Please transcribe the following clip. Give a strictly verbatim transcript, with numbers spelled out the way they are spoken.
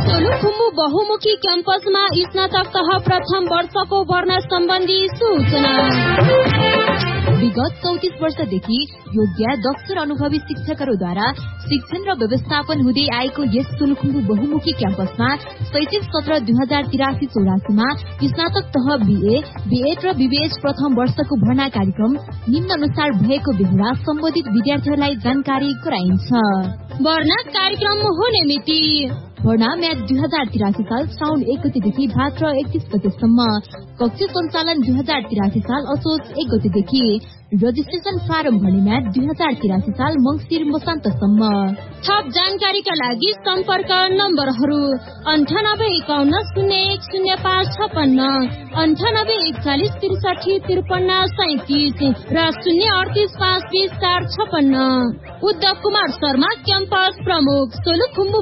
सोलुखुम्बु बहुमुखी क्याम्पसमा स्नातक तह प्रथम वर्षको भर्ना सम्बन्धी सूचना। विगत चौतिस वर्षदेखि योग्य दक्ष र अनुभवी शिक्षकहरूद्वारा शिक्षण र व्यवस्थापन हुँदै आएको यस सोलुखुम्बु बहुमुखी क्याम्पसमा शैक्षिक सत्र दुई हजार तिरासी चौरासीमा स्नातक तह बीए, बीएड र बीबीएच प्रथम वर्षको भर्ना कार्यक्रम निम्न अनुसार भएको बेहोरा सम्बन्धित विद्यार्थीहरूलाई जानकारी गराइन्छ। भर्ना कार्यक्रम हुने मिति भर्ना म्याच दुई हजार तिरासी साल साउन एक गतेदेखि भाद्र एकतीस गतेसम्म। कक्ष सञ्चालन दुई हजार तिरासी साल असोज एक गतेदेखि। रजिस्ट्रेशन फारम भर्ने म्याच दुई हजार तिरासी साल मंगिर मसान्तसम्म। थप जानकारीका लागि सम्पर्क नम्बरहरू अन्ठानब्बे एकाउन्न शून्य एक शून्य पाँच छपन्न, अन्ठानब्बे एकचालिस त्रिसठी त्रिपन्न सैतिस र शून्य अडतिस पाँच बिस चार छपन्न। उद्धव कुमार शर्मा क्याम्पस प्रमुख सोलुखुम्बु